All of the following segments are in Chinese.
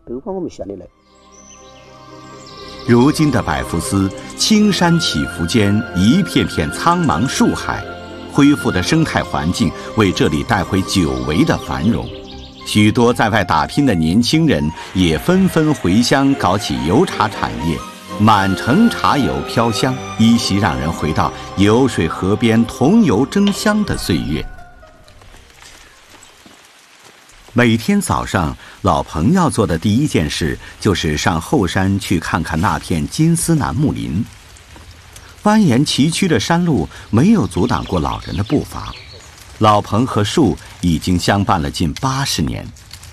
都把我们下来。 如今的百福司青山起伏间，一片片苍茫树海，恢复的生态环境为这里带回久违的繁荣。许多在外打拼的年轻人也纷纷回乡搞起油茶产业，满城茶油飘香，依稀让人回到油水河边桐油争香的岁月。每天早上，老彭要做的第一件事就是上后山去看看那片金丝楠木林。蜿蜒崎岖的山路没有阻挡过老人的步伐，老彭和树已经相伴了近80年。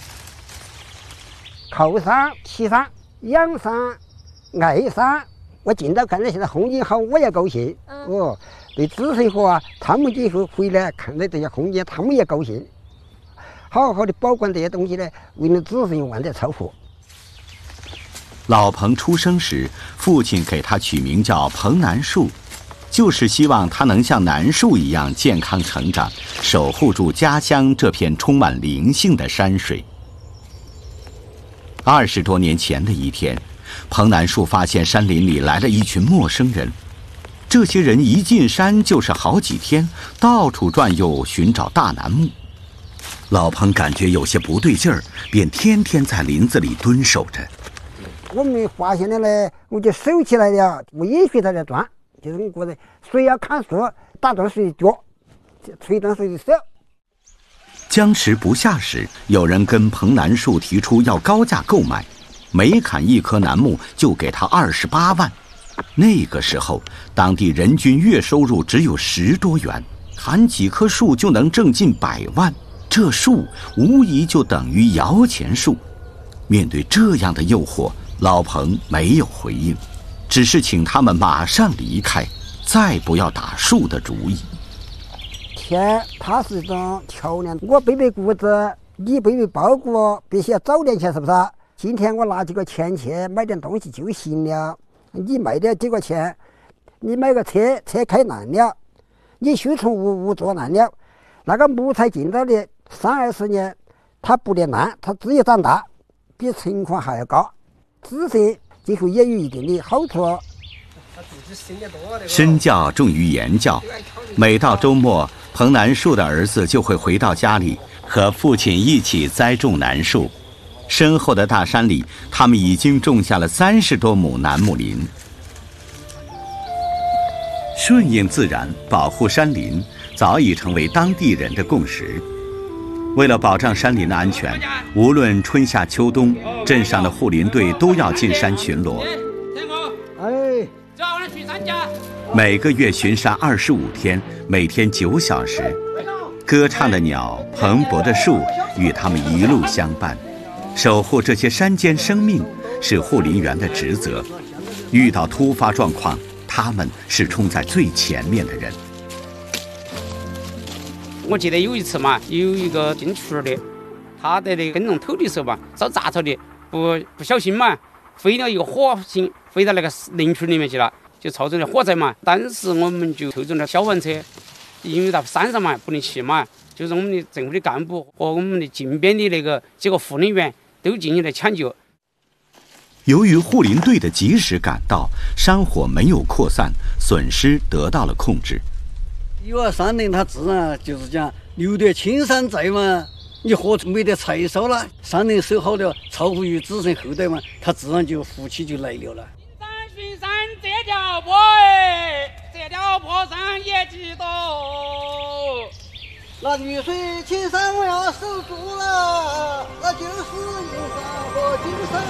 靠山、骑山、养山、爱山，我见到看到现在风景好，我也高兴。对子孙和啊，他们以后回来看到这些风景，他们也高兴。好好的保管这些东西呢，为了子孙万代超福。 老彭出生时，父亲给他取名叫彭楠树，就是希望他能像楠树一样健康成长，守护住家乡这片充满灵性的山水。20多年前的一天，彭楠树发现山林里来了一群陌生人，这些人一进山就是好几天，到处转悠寻找大楠木。老彭感觉有些不对劲儿，便天天在林子里蹲守着。 我们发现了呢，我就收起来了，我也学他来钻，就是我觉得谁要砍树，打断谁的脚，吹断谁的手。 僵持不下时，有人跟彭楠树提出要高价购买，每砍一棵楠木就给他28万。那个时候，当地人均月收入只有10多元，砍几棵树就能挣近100万。这树无疑就等于摇钱树。面对这样的诱惑，老彭没有回应，只是请他们马上离开，再不要打树的主意。 天，它是一种桥梁，我背背谷子，你背背包谷，必须要早点钱，是不是？今天我拿几个钱去买点东西就行了，你卖点几个钱，你买个车开烂了，你修成屋做烂了，那个木材进到的30-20年，它不得烂，它只有长大，比存款还要高，子孙今后也有一定的好处。 身教重于言教，每到周末，彭楠树的儿子就会回到家里，和父亲一起栽种楠树。身后的大山里，他们已经种下了30多亩楠木林。顺应自然，保护山林，早已成为当地人的共识。为了保障山林的安全，无论春夏秋冬，镇上的护林队都要进山巡逻。每个月巡山25天，每天9小时。歌唱的鸟，蓬勃的树，与他们一路相伴。守护这些山间生命是护林员的职责。遇到突发状况，他们是冲在最前面的人。 我记得有一次嘛，有一个进厨的，他在那耕种土的时候嘛，烧杂草的，不小心嘛，飞了一个火星，飞到那个林区里面去了，就造成了火灾嘛。当时我们就抽中了消防车，因为到山上嘛不能去嘛，就是我们的政府的干部和我们的近边的那个几个护林员都进行了抢救。 由于护林队的及时赶到，山火没有扩散，损失得到了控制。 因为山林它自然就是讲留得青山在嘛，你何处没得柴烧了？山林守好了，超乎于子孙后代嘛，它自然就福气就来了了。 巡山这条坡上也几多， 那雨水青山我要守住了，那就是银山和金山。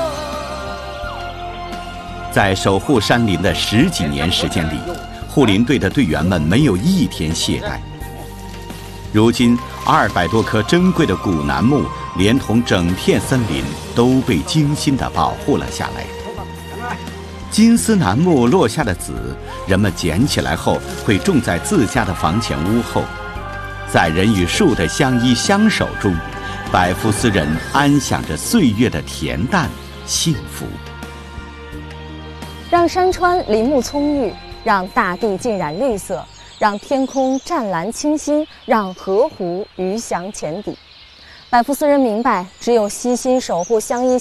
在守护山林的10几年时间里，护林队的队员们没有一天懈怠。如今200多棵珍贵的古楠木，连同整片森林都被精心地保护了下来。金丝楠木落下的籽，人们捡起来后会种在自家的房前屋后。在人与树的相依相守中，百福司人安享着岁月的恬淡幸福。 让山川林木葱郁，让大地浸染绿色，让天空湛蓝清新，让河湖鱼翔浅底。百福司人明白，只有悉心守护相依